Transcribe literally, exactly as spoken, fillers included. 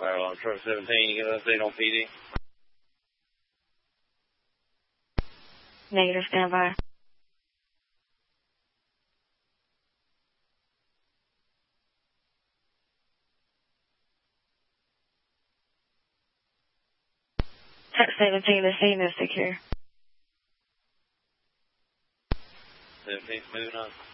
Fire alarm truck seventeen, you get an update on P D? Negative, standby. Truck seventeen, the scene is secure. seventeen, moving on.